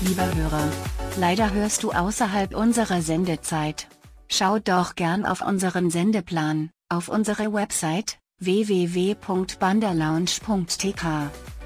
Lieber Hörer, leider hörst du außerhalb unserer Sendezeit. Schau doch gern auf unseren Sendeplan, auf unsere Website, www.bandalounge.tk.